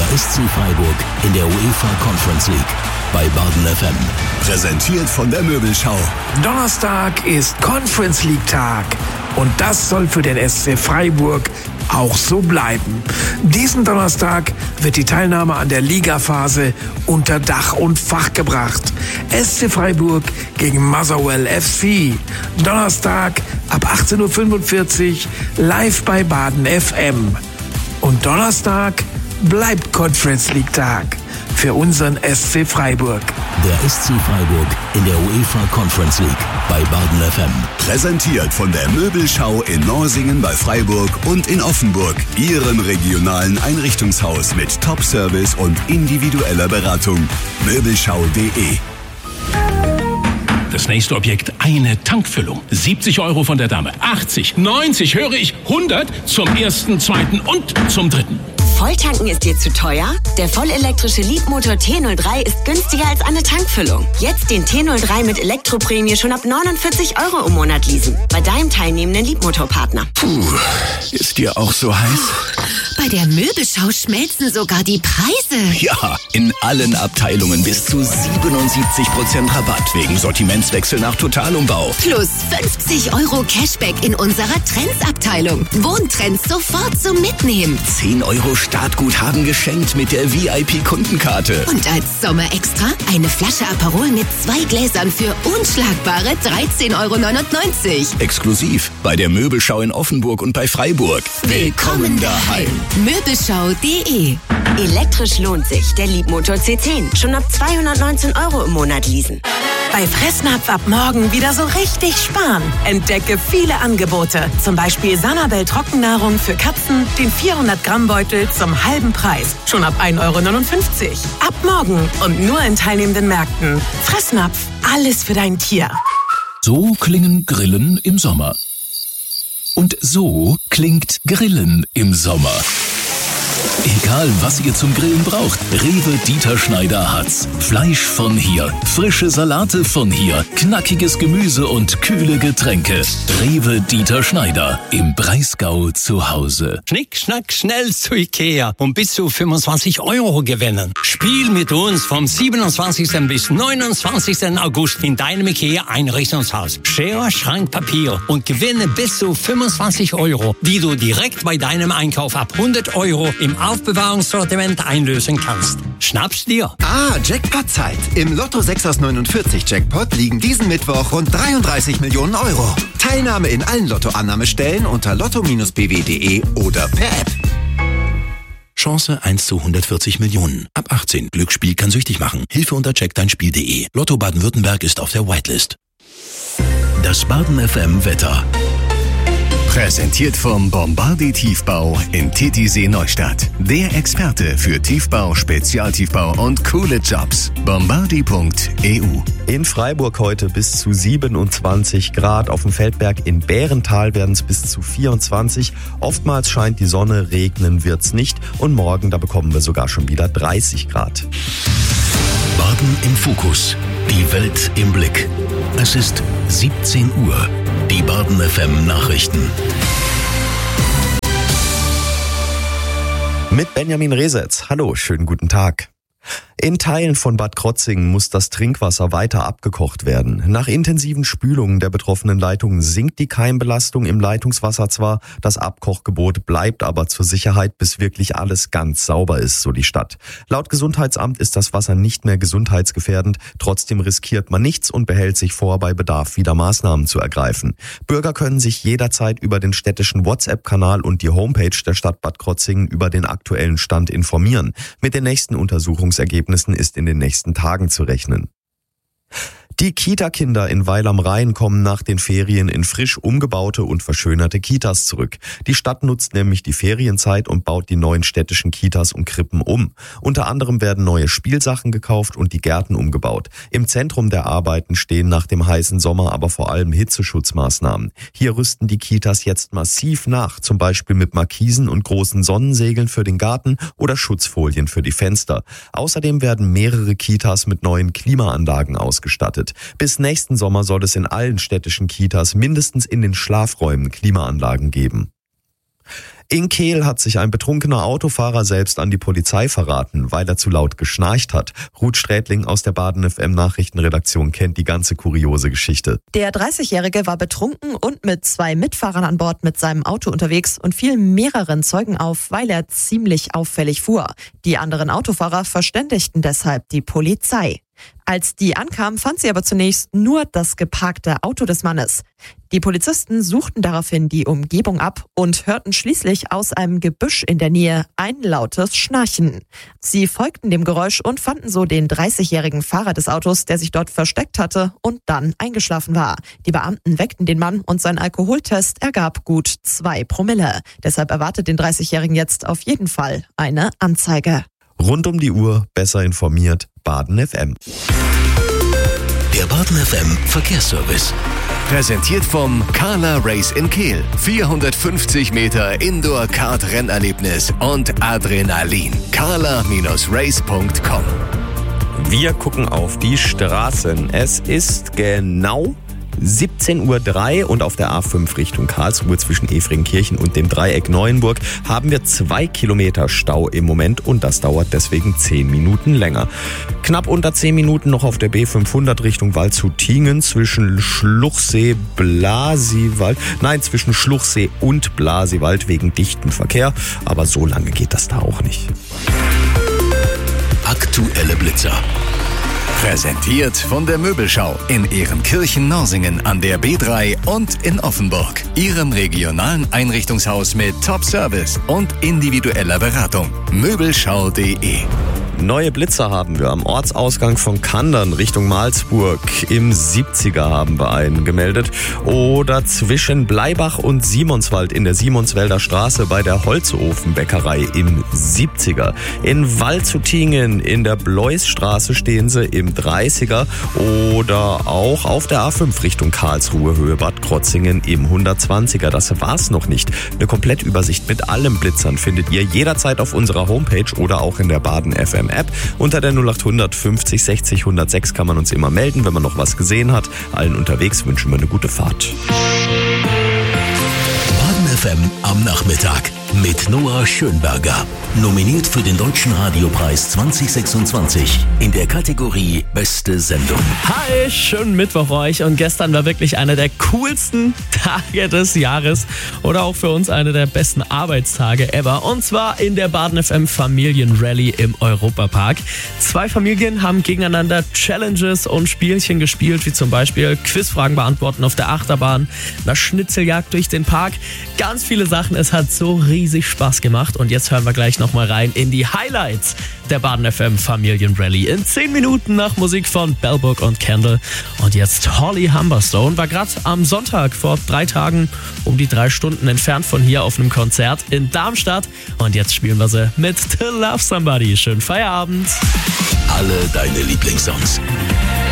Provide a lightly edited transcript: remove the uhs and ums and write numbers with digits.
Der SC Freiburg in der UEFA Conference League bei Baden FM. Präsentiert von der Möbelschau. Donnerstag ist Conference League Tag. Und das soll für den SC Freiburg auch so bleiben. Diesen Donnerstag wird die Teilnahme an der Ligaphase unter Dach und Fach gebracht. SC Freiburg gegen Motherwell FC. Donnerstag ab 18.45 Uhr live bei Baden FM. Und Donnerstag bleibt Conference League Tag für unseren SC Freiburg. Der SC Freiburg in der UEFA Conference League bei Baden FM. Präsentiert von der Möbelschau in Norsingen bei Freiburg und in Offenburg. Ihrem regionalen Einrichtungshaus mit Top-Service und individueller Beratung. Möbelschau.de. Das nächste Objekt, eine Tankfüllung. 70 € von der Dame. 80, 90, höre ich, 100 zum ersten, zweiten und zum dritten. Volltanken ist dir zu teuer? Der vollelektrische Leadmotor T03 ist günstiger als eine Tankfüllung. Jetzt den T03 mit Elektroprämie schon ab 49 € im Monat leasen. Bei deinem teilnehmenden Leadmotorpartner. Puh, ist dir auch so heiß? Bei der Möbelschau schmelzen sogar die Preise. Ja, in allen Abteilungen bis zu 77% Rabatt wegen Sortimentswechsel nach Totalumbau. Plus 50 € Cashback in unserer Trends-Abteilung. Wohntrends sofort zum Mitnehmen. 10 € Startguthaben geschenkt mit der VIP-Kundenkarte. Und als Sommerextra eine Flasche Aperol mit 2 Gläsern für unschlagbare 13,99 €. Exklusiv bei der Möbelschau in Offenburg und bei Freiburg. Willkommen daheim. Möbelschau.de. Elektrisch lohnt sich der Leadmotor C10. Schon ab 219 € im Monat leasen. Bei Fressnapf ab morgen wieder so richtig sparen. Entdecke viele Angebote. Zum Beispiel Sanabel Trockennahrung für Katzen, den 400-Gramm-Beutel zum halben Preis. Schon ab 1,59 €. Ab morgen und nur in teilnehmenden Märkten. Fressnapf, alles für dein Tier. So klingen Grillen im Sommer. Und so klingt Grillen im Sommer. Egal, was ihr zum Grillen braucht, Rewe Dieter Schneider hat's. Fleisch von hier, frische Salate von hier, knackiges Gemüse und kühle Getränke. Rewe Dieter Schneider im Breisgau zu Hause. Schnick, schnack, schnell zu Ikea und bis zu 25 € gewinnen. Spiel mit uns vom 27. bis 29. August in deinem Ikea-Einrichtungshaus. Schere, Schrank, Papier und gewinne bis zu 25 €, die du direkt bei deinem Einkauf ab 100 € im Aufbewahrungssortiment einlösen kannst. Schnapp's dir. Jackpot-Zeit. Im Lotto 6 aus 49 Jackpot liegen diesen Mittwoch rund 33 Millionen €. Teilnahme in allen Lottoannahmestellen unter lotto-bw.de oder per App. Chance 1 zu 140 Millionen. Ab 18. Glücksspiel kann süchtig machen. Hilfe unter checkdeinspiel.de. Lotto Baden-Württemberg ist auf der Whitelist. Das Baden FM Wetter. Präsentiert vom Bombardier Tiefbau in Titisee Neustadt. Der Experte für Tiefbau, Spezialtiefbau und coole Jobs. Bombardier.eu. In Freiburg heute bis zu 27 Grad. Auf dem Feldberg in Bärental werden es bis zu 24. Oftmals scheint die Sonne, regnen wird's nicht. Und morgen, da bekommen wir sogar schon wieder 30 Grad. Baden im Fokus. Die Welt im Blick. Es ist 17 Uhr. Die Baden FM Nachrichten. Mit Benjamin Resetz. Hallo, schönen guten Tag. In Teilen von Bad Krotzingen muss das Trinkwasser weiter abgekocht werden. Nach intensiven Spülungen der betroffenen Leitungen sinkt die Keimbelastung im Leitungswasser zwar, das Abkochgebot bleibt aber zur Sicherheit, bis wirklich alles ganz sauber ist, so die Stadt. Laut Gesundheitsamt ist das Wasser nicht mehr gesundheitsgefährdend, trotzdem riskiert man nichts und behält sich vor, bei Bedarf wieder Maßnahmen zu ergreifen. Bürger können sich jederzeit über den städtischen WhatsApp-Kanal und die Homepage der Stadt Bad Krotzingen über den aktuellen Stand informieren. Mit den nächsten Untersuchungsergebnissen ist in den nächsten Tagen zu rechnen. Die Kita-Kinder in Weil am Rhein kommen nach den Ferien in frisch umgebaute und verschönerte Kitas zurück. Die Stadt nutzt nämlich die Ferienzeit und baut die neuen städtischen Kitas und Krippen um. Unter anderem werden neue Spielsachen gekauft und die Gärten umgebaut. Im Zentrum der Arbeiten stehen nach dem heißen Sommer aber vor allem Hitzeschutzmaßnahmen. Hier rüsten die Kitas jetzt massiv nach, zum Beispiel mit Markisen und großen Sonnensegeln für den Garten oder Schutzfolien für die Fenster. Außerdem werden mehrere Kitas mit neuen Klimaanlagen ausgestattet. Bis nächsten Sommer soll es in allen städtischen Kitas mindestens in den Schlafräumen Klimaanlagen geben. In Kehl hat sich ein betrunkener Autofahrer selbst an die Polizei verraten, weil er zu laut geschnarcht hat. Ruth Strätling aus der Baden FM Nachrichtenredaktion kennt die ganze kuriose Geschichte. Der 30-Jährige war betrunken und mit 2 Mitfahrern an Bord mit seinem Auto unterwegs und fiel mehreren Zeugen auf, weil er ziemlich auffällig fuhr. Die anderen Autofahrer verständigten deshalb die Polizei. Als die ankam, fand sie aber zunächst nur das geparkte Auto des Mannes. Die Polizisten suchten daraufhin die Umgebung ab und hörten schließlich aus einem Gebüsch in der Nähe ein lautes Schnarchen. Sie folgten dem Geräusch und fanden so den 30-jährigen Fahrer des Autos, der sich dort versteckt hatte und dann eingeschlafen war. Die Beamten weckten den Mann und sein Alkoholtest ergab gut 2 Promille. Deshalb erwartet den 30-Jährigen jetzt auf jeden Fall eine Anzeige. Rund um die Uhr, besser informiert, Baden FM. Der Baden FM Verkehrsservice. Präsentiert vom Carla Race in Kehl. 450 Meter Indoor-Kart-Rennerlebnis und Adrenalin. carla-race.com. Wir gucken auf die Straßen. Es ist genau 17:03 Uhr und auf der A5 Richtung Karlsruhe zwischen Efringkirchen und dem Dreieck Neuenburg haben wir 2 Kilometer Stau im Moment und das dauert deswegen 10 Minuten länger. Knapp unter 10 Minuten noch auf der B500 Richtung Waldshut-Tiengen zwischen Schluchsee und Blasiwald wegen dichten Verkehr, aber so lange geht das da auch nicht. Aktuelle Blitzer. Präsentiert von der Möbelschau in Ehrenkirchen-Norsingen an der B3 und in Offenburg. Ihrem regionalen Einrichtungshaus mit Top-Service und individueller Beratung. Möbelschau.de. Neue Blitzer haben wir am Ortsausgang von Kandern Richtung Malsburg. Im 70er haben wir einen gemeldet. Oder zwischen Bleibach und Simonswald in der Simonswälder Straße bei der Holzofenbäckerei im 70er. In Waldshut-Tiengen in der Bleusstraße stehen sie im 30er. Oder auch auf der A5 Richtung Karlsruhe Höhe Bad Krotzingen im 120er. Das war's noch nicht. Eine Komplettübersicht mit allen Blitzern findet ihr jederzeit auf unserer Homepage oder auch in der Baden FM App. Unter der 0800 50 60 106 kann man uns immer melden, wenn man noch was gesehen hat. Allen unterwegs wünschen wir eine gute Fahrt. Baden FM am Nachmittag mit Noah Schönberger. Nominiert für den Deutschen Radiopreis 2026 in der Kategorie Beste Sendung. Hi, schönen Mittwoch euch. Und gestern war wirklich einer der coolsten Tage des Jahres oder auch für uns einer der besten Arbeitstage ever. Und zwar in der Baden FM Familienrallye im Europapark. 2 Familien haben gegeneinander Challenges und Spielchen gespielt, wie zum Beispiel Quizfragen beantworten auf der Achterbahn, eine Schnitzeljagd durch den Park. Ganz viele Sachen. Es hat so riesig Spaß gemacht. Und jetzt hören wir gleich noch mal rein in die Highlights der Baden FM Familienrallye. In 10 Minuten nach Musik von Bellbook und Kendall. Und jetzt Holly Humberstone war gerade am Sonntag vor 3 Tagen um die 3 Stunden entfernt von hier auf einem Konzert in Darmstadt. Und jetzt spielen wir sie mit To Love Somebody. Schönen Feierabend. Alle deine Lieblingssongs.